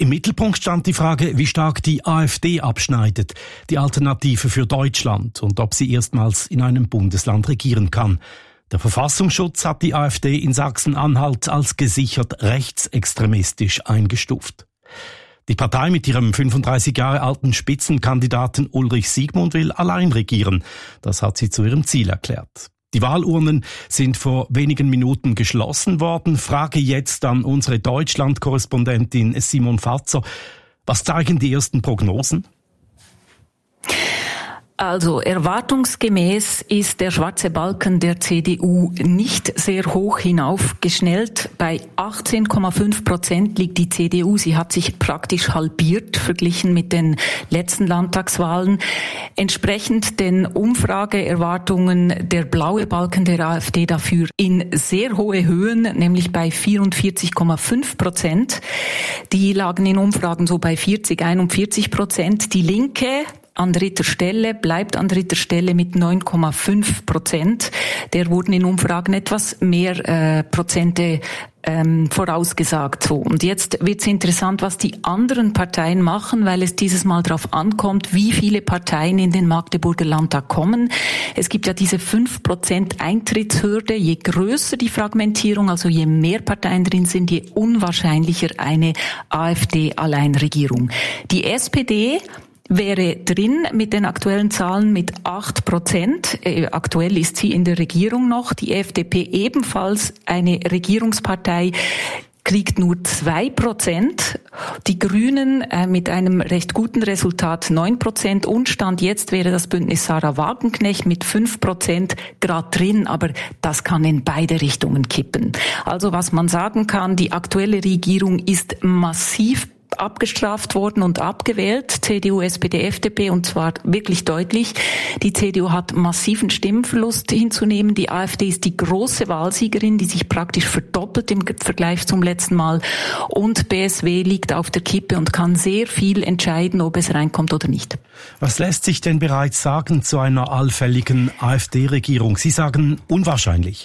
Im Mittelpunkt stand die Frage, wie stark die AfD abschneidet, die Alternative für Deutschland, und ob sie erstmals in einem Bundesland regieren kann. Der Verfassungsschutz hat die AfD in Sachsen-Anhalt als gesichert rechtsextremistisch eingestuft. Die Partei mit ihrem 35 Jahre alten Spitzenkandidaten Ulrich Siegmund will allein regieren. Das hat sie zu ihrem Ziel erklärt. Die Wahlurnen sind vor wenigen Minuten geschlossen worden. Frage jetzt an unsere Deutschland-Korrespondentin Simon Fatzer. Was zeigen die ersten Prognosen? Also erwartungsgemäß ist der schwarze Balken der CDU nicht sehr hoch hinaufgeschnellt. Bei 18,5% liegt die CDU. Sie hat sich praktisch halbiert verglichen mit den letzten Landtagswahlen. Entsprechend den Umfrageerwartungen der blaue Balken der AfD dafür in sehr hohe Höhen, nämlich bei 44,5%. Die lagen in Umfragen so bei 40-41%. Die Linke bleibt an dritter Stelle mit 9,5%. Der wurden in Umfragen etwas mehr Prozente vorausgesagt. So. Und jetzt wird's interessant, was die anderen Parteien machen, weil es dieses Mal darauf ankommt, wie viele Parteien in den Magdeburger Landtag kommen. Es gibt ja diese 5% Eintrittshürde. Je größer die Fragmentierung, also je mehr Parteien drin sind, je unwahrscheinlicher eine AfD-Alleinregierung. Die SPD wäre drin mit den aktuellen Zahlen mit 8%. Aktuell ist sie in der Regierung noch. Die FDP ebenfalls eine Regierungspartei, kriegt nur 2%. Die Grünen mit einem recht guten Resultat 9%. Und Stand jetzt wäre das Bündnis Sarah Wagenknecht mit 5% gerade drin. Aber das kann in beide Richtungen kippen. Also was man sagen kann, die aktuelle Regierung ist massiv abgestraft worden und abgewählt, CDU, SPD, FDP, und zwar wirklich deutlich. Die CDU hat massiven Stimmenverlust hinzunehmen. Die AfD ist die große Wahlsiegerin, die sich praktisch verdoppelt im Vergleich zum letzten Mal. Und BSW liegt auf der Kippe und kann sehr viel entscheiden, ob es reinkommt oder nicht. Was lässt sich denn bereits sagen zu einer allfälligen AfD-Regierung? Sie sagen unwahrscheinlich.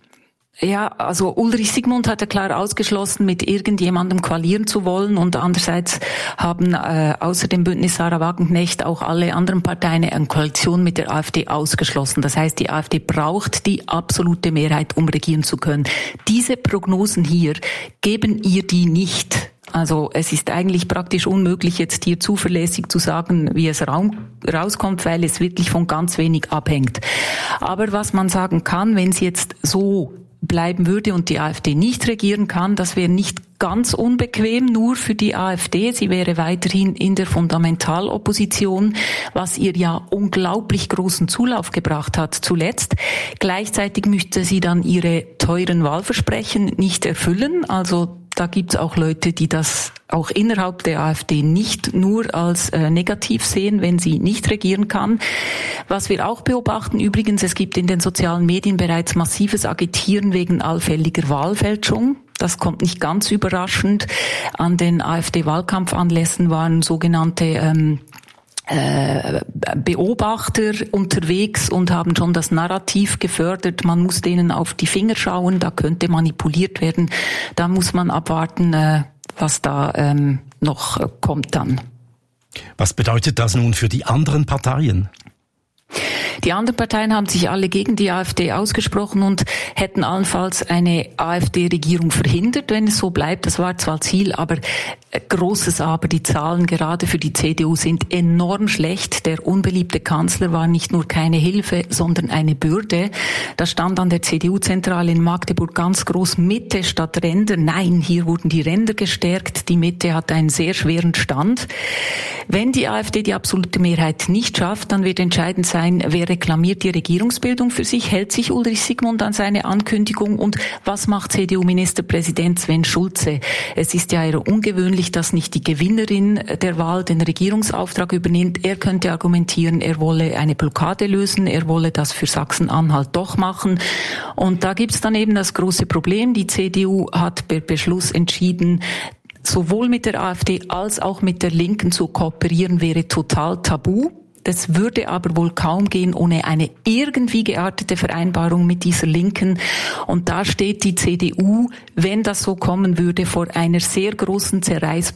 Ja, also Ulrich Siegmund hat ja klar ausgeschlossen, mit irgendjemandem koalieren zu wollen, und andererseits haben außer dem Bündnis Sarah Wagenknecht auch alle anderen Parteien eine Koalition mit der AfD ausgeschlossen. Das heißt, die AfD braucht die absolute Mehrheit, um regieren zu können. Diese Prognosen hier geben ihr die nicht. Also es ist eigentlich praktisch unmöglich, jetzt hier zuverlässig zu sagen, wie es rauskommt, weil es wirklich von ganz wenig abhängt. Aber was man sagen kann, wenn es jetzt so bleiben würde und die AfD nicht regieren kann, das wäre nicht ganz unbequem, nur für die AfD. Sie wäre weiterhin in der Fundamentalopposition, was ihr ja unglaublich großen Zulauf gebracht hat zuletzt. Gleichzeitig müsste sie dann ihre teuren Wahlversprechen nicht erfüllen. Also da gibt's auch Leute, die das auch innerhalb der AfD nicht nur als negativ sehen, wenn sie nicht regieren kann. Was wir auch beobachten, übrigens, es gibt in den sozialen Medien bereits massives Agitieren wegen allfälliger Wahlfälschung. Das kommt nicht ganz überraschend. An den AfD-Wahlkampfanlässen waren sogenannte Beobachter unterwegs und haben schon das Narrativ gefördert. Man muss denen auf die Finger schauen, da könnte manipuliert werden. Da muss man abwarten, was da noch kommt dann. Was bedeutet das nun für die anderen Parteien? Die anderen Parteien haben sich alle gegen die AfD ausgesprochen und hätten allenfalls eine AfD-Regierung verhindert, wenn es so bleibt. Das war zwar Ziel, aber großes Aber. Die Zahlen gerade für die CDU sind enorm schlecht. Der unbeliebte Kanzler war nicht nur keine Hilfe, sondern eine Bürde. Da stand an der CDU-Zentrale in Magdeburg ganz groß Mitte statt Ränder. Nein, hier wurden die Ränder gestärkt. Die Mitte hat einen sehr schweren Stand. Wenn die AfD die absolute Mehrheit nicht schafft, dann wird entscheidend sein, wer reklamiert die Regierungsbildung für sich, hält sich Ulrich Siegmund an seine Ankündigung und was macht CDU-Ministerpräsident Sven Schulze? Es ist ja eher ungewöhnlich, dass nicht die Gewinnerin der Wahl den Regierungsauftrag übernimmt. Er könnte argumentieren, er wolle eine Blockade lösen, er wolle das für Sachsen-Anhalt doch machen. Und da gibt's dann eben das große Problem. Die CDU hat per Beschluss entschieden, sowohl mit der AfD als auch mit der Linken zu kooperieren, wäre total tabu. Das würde aber wohl kaum gehen ohne eine irgendwie geartete Vereinbarung mit dieser Linken. Und da steht die CDU, wenn das so kommen würde, vor einer sehr großen